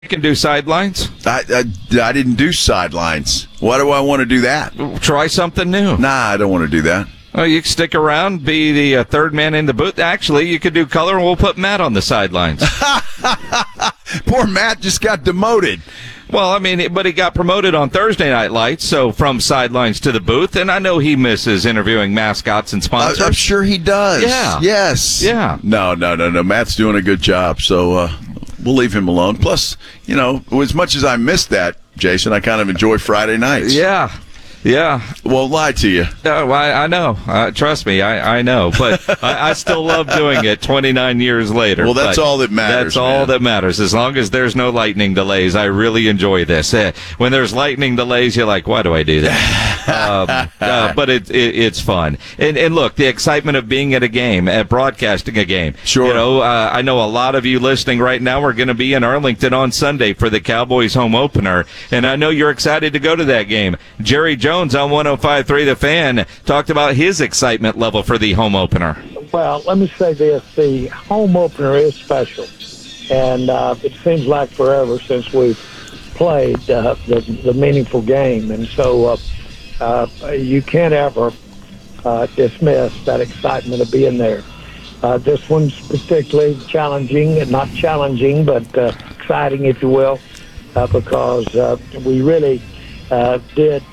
You can do sidelines. I didn't do sidelines. Why do I want to do that? Try something new. Nah, I don't want to do that. Oh, you can stick around, be the third man in the booth. Actually, you could do color, and we'll put Matt on the sidelines. Poor Matt just got demoted. Well, I mean, but he got promoted on Thursday Night Lights, so from sidelines to the booth, and I know he misses interviewing mascots and sponsors. I'm sure he does. Yeah. Yes. Yeah. No. Matt's doing a good job, so we'll leave him alone. Plus, as much as I missed that, Jason, I kind of enjoy Friday nights. Yeah. Won't lie to you. No, I know. Trust me, I know. But I still love doing it 29 years later. Well, that's all that matters. That's all that matters. As long as there's no lightning delays, I really enjoy this. When there's lightning delays, you're like, why do I do that? But it's fun. And look, the excitement of being at a game, at broadcasting a game. Sure. I know a lot of you listening right now are going to be in Arlington on Sunday for the Cowboys home opener. And I know you're excited to go to that game. Jerry Jones on 105.3 The Fan talked about his excitement level for the home opener. Well, let me say this. The home opener is special. And it seems like forever since we've played the meaningful game. And so you can't ever dismiss that excitement of being there. This one's particularly challenging, not challenging, but exciting, if you will, because we really did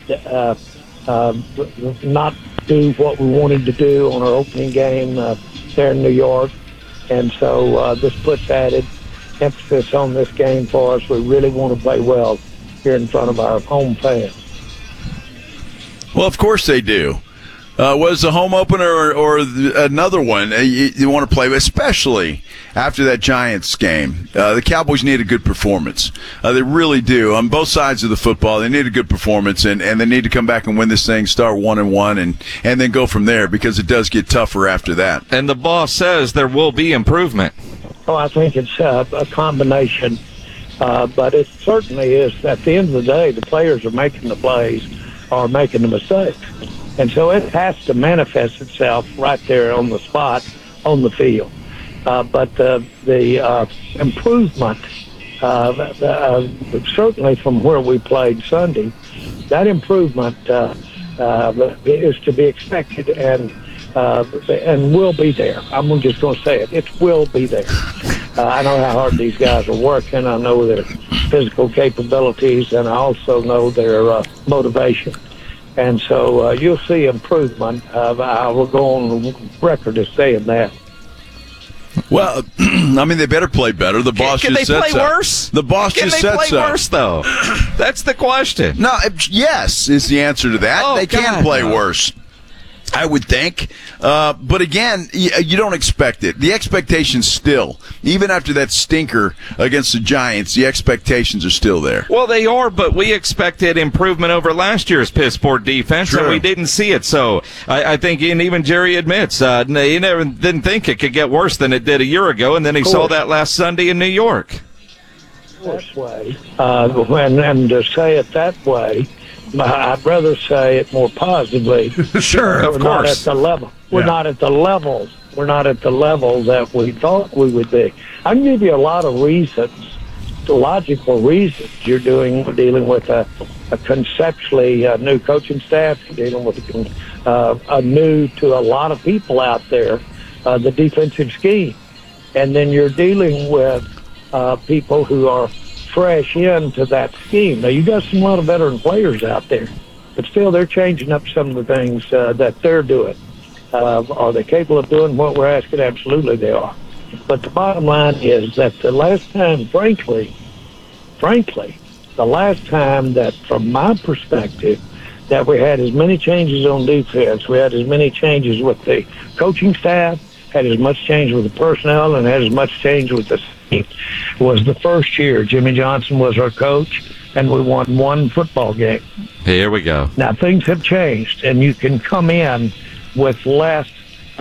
not do what we wanted to do on our opening game there in New York. And so this puts added emphasis on this game for us. We really want to play well here in front of our home fans. Well, of course they do. Was the home opener or another one you want to play, especially after that Giants game? The Cowboys need a good performance. They really do. On both sides of the football, they need a good performance, and they need to come back and win this thing, start 1-1, and then go from there, because it does get tougher after that. And the boss says there will be improvement. Oh, I think it's a combination, but it certainly is. At the end of the day, the players are making the plays or making the mistakes. And so it has to manifest itself right there on the spot, on the field. But the improvement, certainly from where we played Sunday, that improvement is to be expected and will be there. I'm just going to say it. It will be there. I know how hard these guys are working. I know their physical capabilities, and I also know their motivation. And so you'll see improvement. I will go on record as saying that. Well, I mean, they better play better. The boss Can just said so. Can they play worse? The boss just said so. Can they play worse, though? That's the question. No, yes is the answer to that. They can play worse, I would think. But again, you don't expect it. The expectations still, even after that stinker against the Giants, the expectations are still there. Well, they are, but we expected improvement over last year's piss poor defense, True. and we didn't see it. So I think, and even Jerry admits, he never didn't think it could get worse than it did a year ago, and then he saw that last Sunday in New York. This way, and to say it that way, I'd rather say it more positively. Sure, of course. course. Not at the level. We're not at the level. We're not at the level that we thought we would be. I can give you a lot of reasons, logical reasons. You're dealing with a conceptually new coaching staff. You're dealing with a new to a lot of people out there, the defensive scheme, and then you're dealing with people who are fresh into that scheme. Now, you got a lot of veteran players out there, but still they're changing up some of the things that they're doing. Are they capable of doing what we're asking? Absolutely they are. But the bottom line is that the last time, frankly, the last time that, from my perspective, that we had as many changes on defense, we had as many changes with the coaching staff, had as much change with the personnel, and had as much change with the team, was the first year Jimmy Johnson was our coach, and we won one football game. Here we go. Now things have changed, and you can come in with less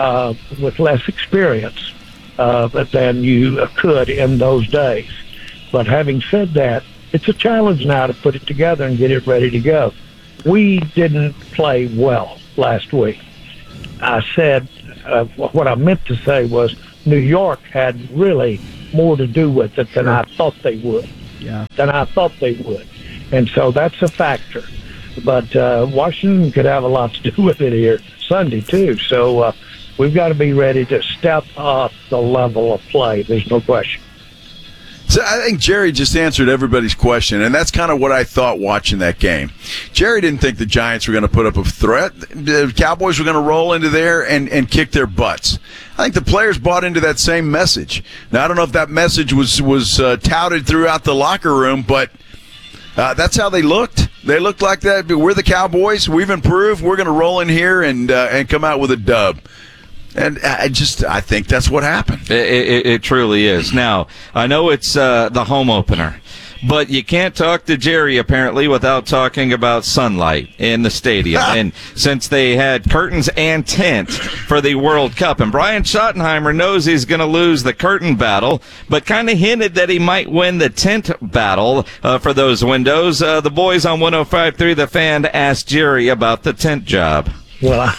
experience than you could in those days. But having said that, it's a challenge now to put it together and get it ready to go. We didn't play well last week. I said, what I meant to say was New York had really more to do with it than I thought they would. than I thought they would. And so that's a factor. But Washington could have a lot to do with it here Sunday, too. So we've got to be ready to step up the level of play. There's no question. So I think Jerry just answered everybody's question, and that's kind of what I thought watching that game. Jerry didn't think the Giants were going to put up a threat. The Cowboys were going to roll into there and kick their butts. I think the players bought into that same message. Now, I don't know if that message was touted throughout the locker room, but that's how they looked. They looked like that. We're the Cowboys. We've improved. We're going to roll in here and come out with a dub. And I think that's what happened. It truly is. Now, I know it's the home opener, but you can't talk to Jerry, apparently, without talking about sunlight in the stadium. And since they had curtains and tent for the World Cup, and Brian Schottenheimer knows he's going to lose the curtain battle, but kind of hinted that he might win the tent battle for those windows. The boys on 105.3 The Fan asked Jerry about the tent job. Well,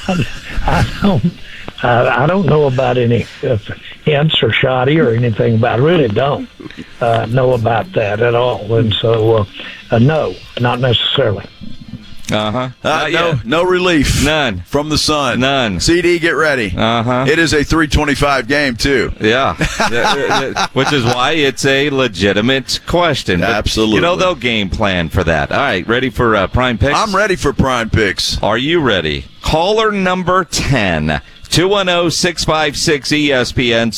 I don't know about any hints or shoddy or anything about it. I really don't know about that at all. And so, no, not necessarily. No relief. None. From the sun. None. CD, get ready. It is a 325 game, too. Yeah. Which is why it's a legitimate question. But, absolutely. They'll game plan for that. All right, ready for Prime Picks? I'm ready for Prime Picks. Are you ready? Caller number 10. 210-656-ESPN,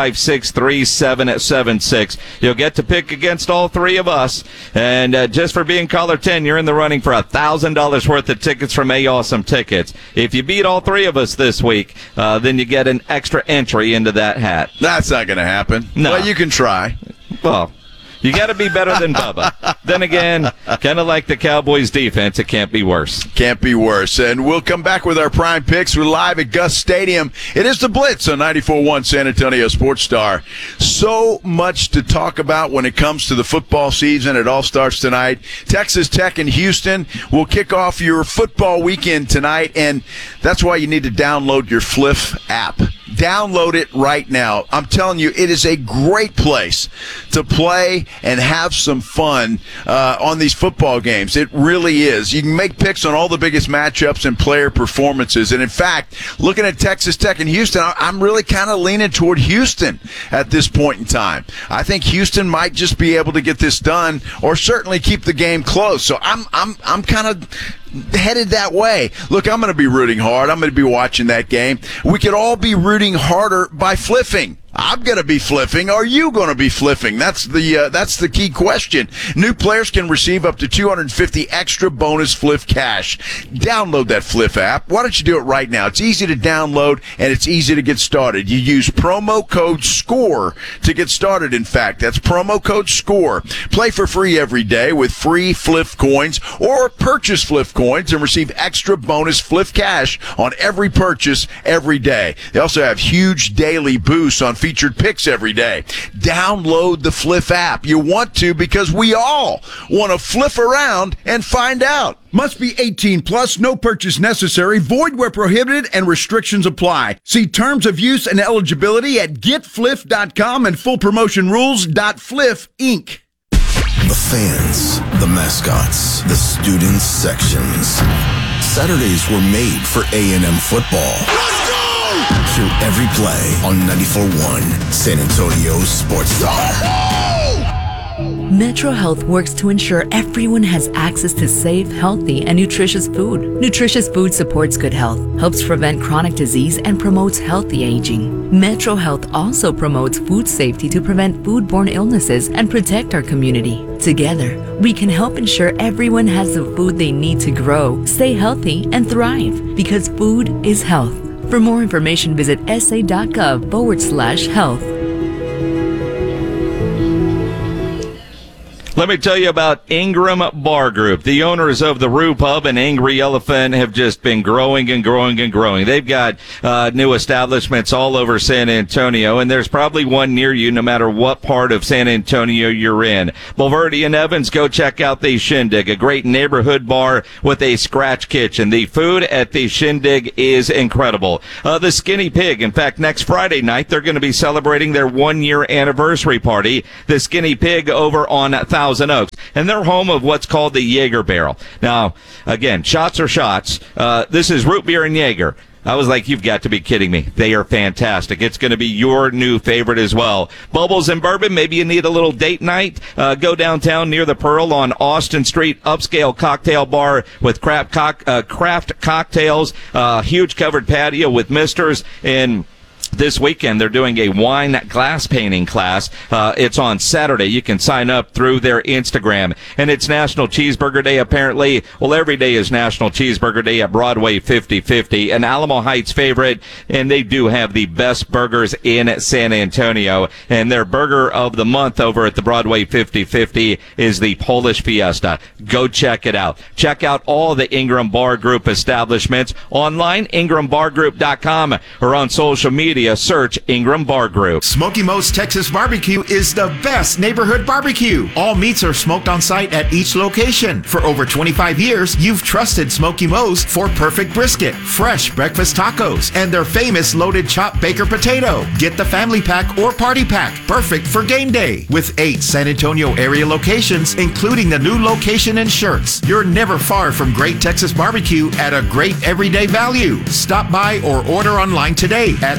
656-3776. You'll get to pick against all three of us. And just for being caller 10, you're in the running for $1,000 worth of tickets from A-Awesome Tickets. If you beat all three of us this week, then you get an extra entry into that hat. That's not going to happen. No. Well, you can try. Well, you got to be better than Bubba. Then again, kind of like the Cowboys defense, it can't be worse. Can't be worse. And we'll come back with our Prime Picks. We're live at Gus Stadium. It is the Blitz on 94.1 San Antonio Sports Star. So much to talk about when it comes to the football season. It all starts tonight. Texas Tech and Houston will kick off your football weekend tonight, and that's why you need to download your Fliff app. Download it right now. I'm telling you, it is a great place to play and have some fun on these football games. It really is. You can make picks on all the biggest matchups and player performances. And in fact, looking at Texas Tech and Houston, I'm really kind of leaning toward Houston at this point in time. I think Houston might just be able to get this done, or certainly keep the game close. So I'm kind of headed that way. Look, I'm going to be rooting hard. I'm going to be watching that game. We could all be rooting harder by fliffing. I'm going to be fliffing. Are you going to be fliffing? That's the key question. New players can receive up to $250 extra bonus Fliff cash. Download that Fliff app. Why don't you do it right now? It's easy to download, and it's easy to get started. You use promo code SCORE to get started, in fact. That's promo code SCORE. Play for free every day with free Fliff coins, or purchase Fliff coins and receive extra bonus Fliff cash on every purchase every day. They also have huge daily boosts on featured picks every day. Download the Fliff app. You want to, because we all want to fliff around and find out. Must be 18 plus, no purchase necessary, void where prohibited, and restrictions apply. See terms of use and eligibility at getfliff.com and full promotion rules.fliff Inc. The fans, the mascots, the students sections. Saturdays were made for A&M football. Let's go! Hear every play on 94.1 San Antonio Sports Star. Metro Health works to ensure everyone has access to safe, healthy, and nutritious food. Nutritious food supports good health, helps prevent chronic disease, and promotes healthy aging. Metro Health also promotes food safety to prevent foodborne illnesses and protect our community. Together, we can help ensure everyone has the food they need to grow, stay healthy, and thrive, because food is health. For more information, visit sa.gov/health. Let me tell you about Ingram Bar Group. The owners of the Rue Pub and Angry Elephant have just been growing and growing and growing. They've got new establishments all over San Antonio, and there's probably one near you no matter what part of San Antonio you're in. Bulverde and Evans, go check out the Shindig, a great neighborhood bar with a scratch kitchen. The food at the Shindig is incredible. The Skinny Pig, in fact, next Friday night, they're going to be celebrating their 1-year anniversary party. The Skinny Pig over on 1000 Thousand Oaks, and they're home of what's called the Jaeger Barrel. Now, again, shots are shots. This is root beer and Jaeger. I was like, you've got to be kidding me. They are fantastic. It's going to be your new favorite as well. Bubbles and bourbon, maybe you need a little date night. Go downtown near the Pearl on Austin Street, upscale cocktail bar with craft cocktails, huge covered patio with misters, and this weekend, they're doing a wine glass painting class. It's on Saturday. You can sign up through their Instagram. And it's National Cheeseburger Day, apparently. Well, every day is National Cheeseburger Day at Broadway 5050, an Alamo Heights favorite. And they do have the best burgers in San Antonio. And their burger of the month over at the Broadway 5050 is the Polish Fiesta. Go check it out. Check out all the Ingram Bar Group establishments online, ingrambargroup.com, or on social media. Search Ingram Bar Group. Smoky Mo's Texas Barbecue is the best neighborhood barbecue. All meats are smoked on site at each location. For over 25 years, you've trusted Smoky Mo's for perfect brisket, fresh breakfast tacos, and their famous loaded chopped baker potato. Get the family pack or party pack, perfect for game day. With 8 San Antonio area locations, including the new location in Schertz, you're never far from great Texas barbecue at a great everyday value. Stop by or order online today at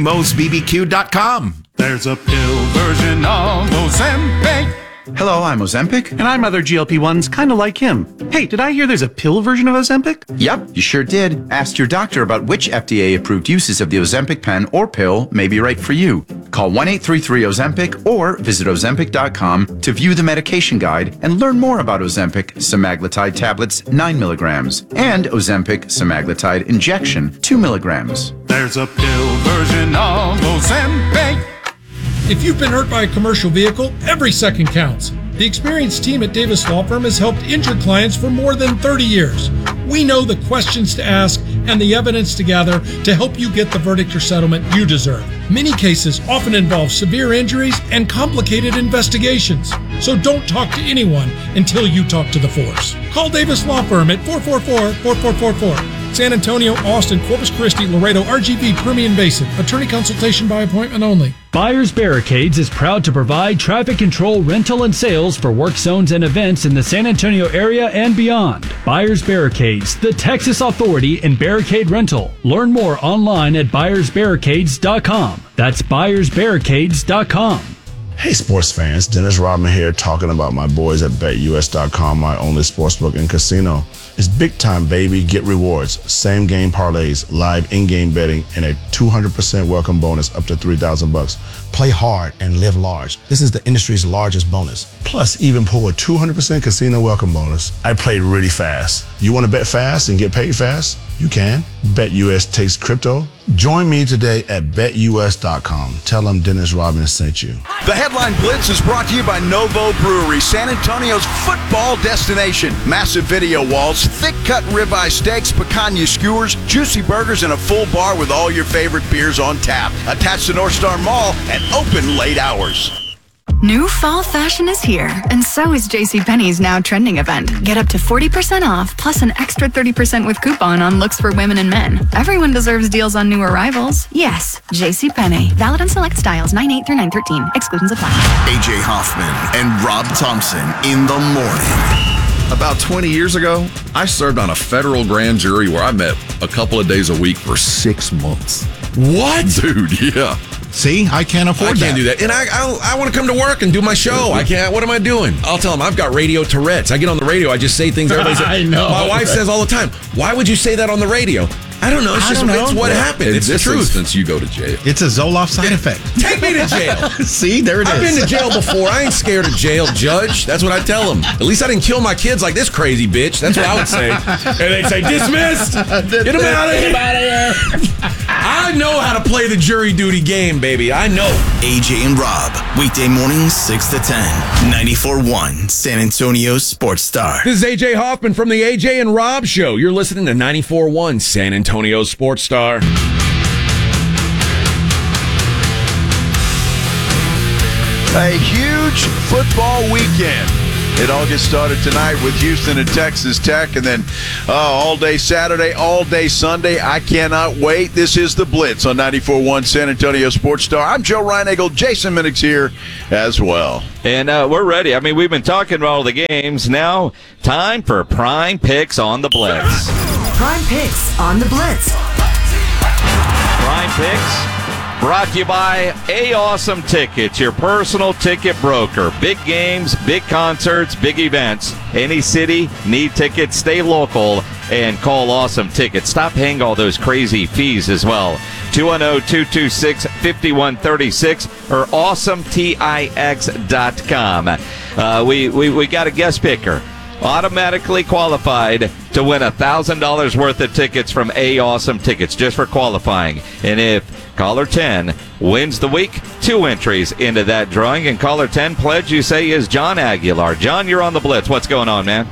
SmokyMo'sBBQ.com. There's a pill version of Ozempic. Hello, I'm Ozempic. And I'm other GLP-1s, kind of like him. Hey, did I hear there's a pill version of Ozempic? Yep, you sure did. Ask your doctor about which FDA-approved uses of the Ozempic pen or pill may be right for you. Call 1-833-OZEMPIC or visit Ozempic.com to view the medication guide and learn more about Ozempic semaglutide tablets 9 milligrams and Ozempic semaglutide injection 2 milligrams. There's a pill version of Ozempic. If you've been hurt by a commercial vehicle, every second counts. The experienced team at Davis Law Firm has helped injured clients for more than 30 years. We know the questions to ask and the evidence to gather to help you get the verdict or settlement you deserve. Many cases often involve severe injuries and complicated investigations. So don't talk to anyone until you talk to the force. Call Davis Law Firm at 444-4444. San Antonio, Austin, Corpus Christi, Laredo, RGV, Permian Basin. Attorney consultation by appointment only. Buyers Barricades is proud to provide traffic control, rental, and sales for work zones and events in the San Antonio area and beyond. Buyers Barricades, the Texas authority in barricade rental. Learn more online at buyersbarricades.com. That's buyersbarricades.com. Hey sports fans, Dennis Rodman here talking about my boys at BetUS.com, my only sportsbook and casino. It's big time, baby. Get rewards, same game parlays, live in-game betting, and a 200% welcome bonus up to $3,000. Play hard and live large. This is the industry's largest bonus. Plus, even pull a 200% casino welcome bonus. I played really fast. You want to bet fast and get paid fast? You can. BetUS takes crypto. Join me today at BetUS.com. Tell them Dennis Rodman sent you. The Headline Blitz is brought to you by Novo Brewery, San Antonio's football destination. Massive video walls, thick-cut ribeye steaks, picanha skewers, juicy burgers, and a full bar with all your favorite beers on tap. Attached to North Star Mall and open late hours. New fall fashion is here, and so is JCPenney's now trending event. Get up to 40% off, plus an extra 30% with coupon on looks for women and men. Everyone deserves deals on new arrivals. Yes, JCPenney. Valid on select styles 9/8 through 9/13. Exclusions apply. AJ Hoffman and Rob Thompson in the morning. About 20 years ago, I served on a federal grand jury where I met a couple of days a week for 6 months. What? Dude, yeah. See, I can't afford that. I can't do that. And I want to come to work and do my show. I can't. What am I doing? I'll tell them I've got radio Tourette's. I get on the radio. I just say things everybody says. I know. My wife says all the time, why would you say that on the radio? I don't know. It's just it's what happened. It's the truth. In this instance, you go to jail. It's a Zoloft side effect. Take me to jail. See, there it is. I've been to jail before. I ain't scared of jail, Judge. That's what I tell them. At least I didn't kill my kids like this crazy bitch. That's what I would say. And they'd say, dismissed. Get him out of here. I know how to play the jury duty game, baby. I know. AJ and Rob, weekday mornings 6 to 10, 94.1 San Antonio Sports Star. This is AJ Hoffman from the AJ and Rob Show. You're listening to 94.1 San Antonio Sports Star. A huge football weekend It all gets started tonight with Houston and Texas Tech, and then all day Saturday, all day Sunday. I cannot wait. This is The Blitz on 94.1 San Antonio Sports Star. I'm Joe Reinagle. Jason Minnick's here as well. And we're ready. I mean, we've been talking about all the games. Now, time for Prime Picks on The Blitz. Prime Picks on The Blitz. Prime Picks brought to you by Awesome Tickets, your personal ticket broker. Big games, big concerts, big events. Any city, need tickets, stay local, and call Awesome Tickets. Stop paying all those crazy fees as well. 210-226-5136 or awesometix.com. We got a guest picker. Automatically qualified to win $1,000 worth of tickets from Awesome Tickets just for qualifying. And if caller 10 wins the week, 2 entries into that drawing. And caller 10 pledge, you say, is John Aguilar. John, you're on the Blitz. What's going on, man?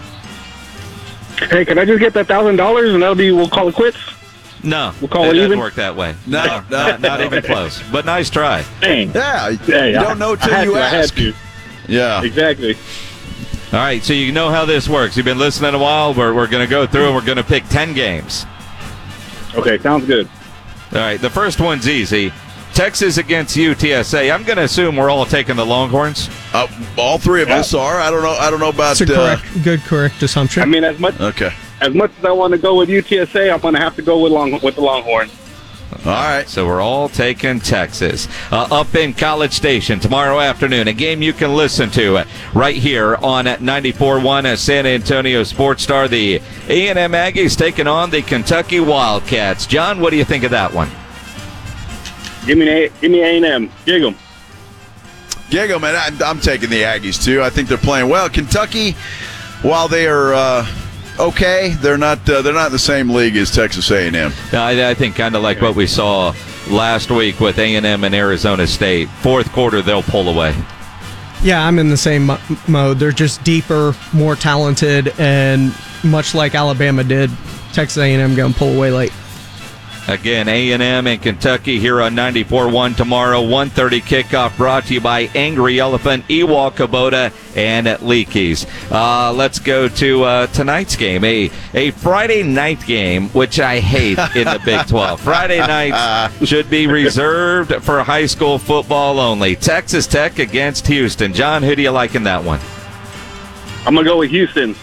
Hey, can I just get that $1,000 and we'll call it quits? No, we'll call it it doesn't even. work that way. No, not even close. But nice try. Dang. Yeah, you Hey, don't know till you I had ask. to. Yeah, exactly. All right, so you know how this works. You've been listening a while. We're going to go through and we're going to pick 10 games. Okay, sounds good. All right, the first one's easy. Texas against UTSA. I'm going to assume we're all taking the Longhorns. All three of us are. I don't know about. That's a correct assumption. I mean, as much as I want to go with UTSA, I'm going to have to go with the Longhorns. All right. So we're all taking Texas. Up in College Station tomorrow afternoon, a game you can listen to right here on 94.1 San Antonio Sports Star. The A&M Aggies taking on the Kentucky Wildcats. John, what do you think of that one? Give me A&M. Gig 'em. Gig 'em, and I'm taking the Aggies, too. I think they're playing well. Kentucky, while they are okay, they're not in the same league as Texas A&M. I think kind of like what we saw last week with A&M and Arizona State. Fourth quarter, they'll pull away. Yeah, I'm in the same mode. They're just deeper, more talented, and much like Alabama did, Texas A&M going to pull away late. Again, A&M and Kentucky here on 94.1 tomorrow. 1:30 kickoff brought to you by Angry Elephant, Ewok Kubota, and Leakey's. Let's go to tonight's game, a Friday night game, which I hate in the Big 12. Friday nights should be reserved for high school football only. Texas Tech against Houston. John, who do you like in that one? I'm going to go with Houston.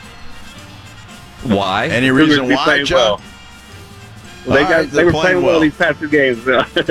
Why? Any reason why, Joe? Well, they were playing well these past 2 games.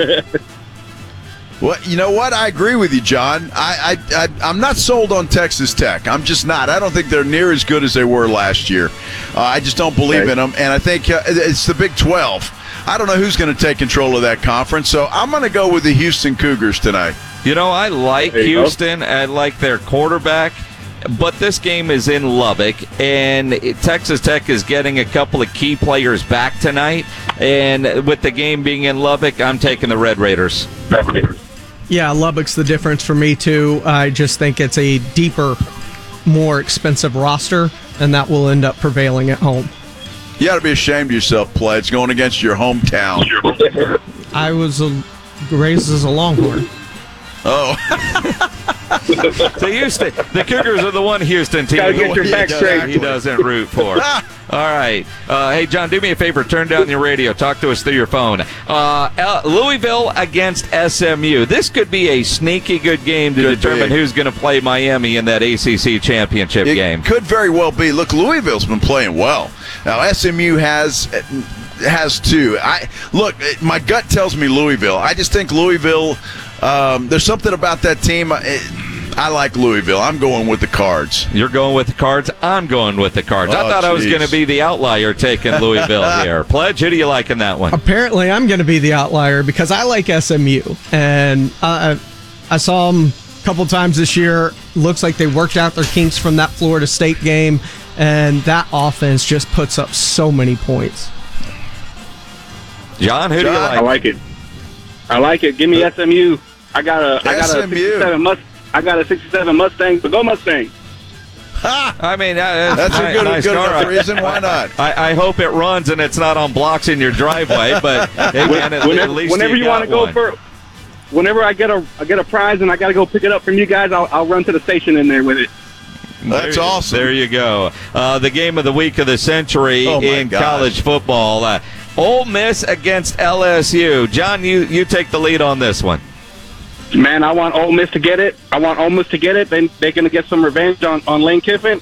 Well, you know what? I agree with you, John. I'm not sold on Texas Tech. I'm just not. I don't think they're near as good as they were last year. I just don't believe in them, and I think it's the Big 12. I don't know who's going to take control of that conference, so I'm going to go with the Houston Cougars tonight. You know, I like Houston. I like their quarterback. But this game is in Lubbock, and Texas Tech is getting a couple of key players back tonight. And with the game being in Lubbock, I'm taking the Red Raiders. Yeah, Lubbock's the difference for me, too. I just think it's a deeper, more expensive roster, and that will end up prevailing at home. You ought to be ashamed of yourself, Pledge, going against your hometown. I was raised as a Longhorn. Oh. So Houston, the Cougars are the one Houston team he doesn't root for. All right. Hey, John, do me a favor. Turn down your radio. Talk to us through your phone. Louisville against SMU. This could be a sneaky good game to determine who's going to play Miami in that ACC championship game. Could very well be. Look, Louisville's been playing well. Now, SMU has too. Look, my gut tells me Louisville. I just think Louisville, there's something about that team. I like Louisville. I'm going with the Cards. You're going with the Cards? I'm going with the Cards. I thought I was going to be the outlier taking Louisville here. Pledge, who do you like in that one? Apparently, I'm going to be the outlier because I like SMU. And I saw them a couple times this year. Looks like they worked out their kinks from that Florida State game. And that offense just puts up so many points. John, who do you like? I like it. Give me SMU. I got a 67 Mustang, so go Mustang. I mean, that's a good nice enough car. reason. Why not? I hope it runs and it's not on blocks in your driveway. But hey, man, at least whenever you want to go for, whenever I get a prize and I got to go pick it up from you guys, I'll run to the station in there with it. That's awesome. There you go. The game of the week of the century in gosh. college football. Ole Miss against LSU. John, you take the lead on this one. Man, I want Ole Miss to get it. Then they're going to get some revenge on Lane Kiffin.